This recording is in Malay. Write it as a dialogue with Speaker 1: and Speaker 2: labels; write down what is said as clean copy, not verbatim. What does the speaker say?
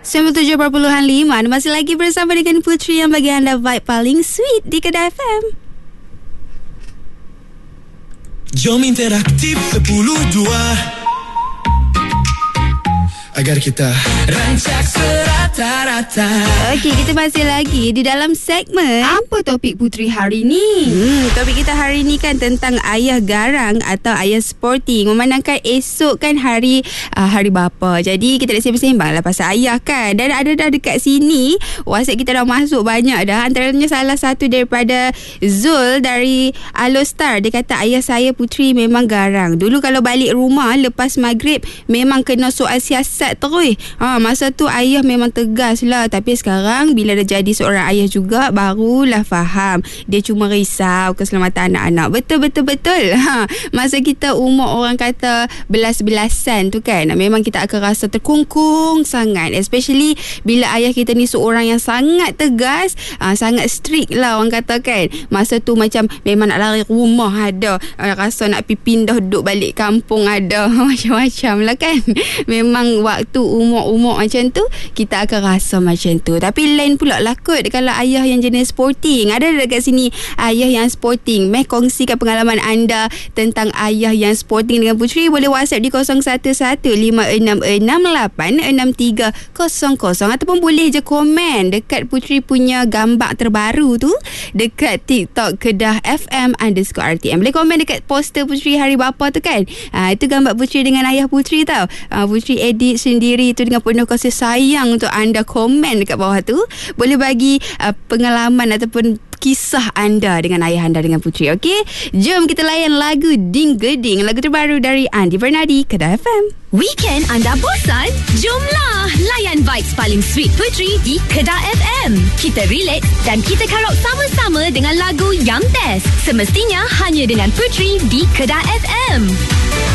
Speaker 1: 97.5. Masih lagi bersama dengan Putri yang bagi anda vibe paling sweet di Kedah FM.
Speaker 2: Jom interaktif 10-2 agar kita rancak serata-rata.
Speaker 1: Okey, kita masih lagi di dalam segmen
Speaker 3: Apa topik Putri hari ni?
Speaker 1: Topik kita hari ni kan tentang ayah garang atau ayah sporting. Memandangkan esok kan hari bapa. Jadi kita nak sembang-sembang lah pasal ayah kan. Dan ada dah dekat sini WhatsApp kita dah masuk banyak dah. Antaranya salah satu daripada Zul dari Alostar. Dia kata ayah saya Putri memang garang. Dulu kalau balik rumah lepas maghrib memang kena soal siasat terus. Masa tu ayah memang tegas lah. Tapi sekarang bila dah jadi seorang ayah juga barulah faham. Dia cuma risau keselamatan anak-anak. Betul. Masa kita umur orang kata belas-belasan tu kan, memang kita akan rasa terkungkung sangat. Especially bila ayah kita ni seorang yang sangat tegas, sangat strict lah orang kata kan. Masa tu macam memang nak lari rumah ada, rasa nak pergi pindah duduk balik kampung ada. Macam-macam lah kan. Memang waktu umur-umur macam tu kita akan rasa macam tu. Tapi lain pula lah kot kalau ayah yang jenis sporting. Ada dekat sini ayah yang sporting. Meh kongsikan pengalaman anda tentang ayah yang sporting dengan Putri. Boleh WhatsApp di 011566863000 ataupun boleh je komen dekat Putri punya gambar terbaru tu dekat TikTok Kedah FM _RTM. Boleh komen dekat poster Putri Hari Bapa tu kan. Itu gambar Putri dengan ayah Putri tau. Putri edit sendiri tu dengan penuh kasih sayang untuk anda. Komen dekat bawah tu. Boleh bagi pengalaman ataupun kisah anda dengan ayah anda dengan Putri. Okey, jom kita layan lagu Ding Geding, lagu terbaru dari Andi Bernardi, Kedah FM.
Speaker 4: Weekend anda bosan? Jomlah layan vibes paling sweet Putri di Kedah FM. Kita relax dan kita karaoke sama-sama dengan lagu yang best. Semestinya hanya dengan Putri di Kedah FM.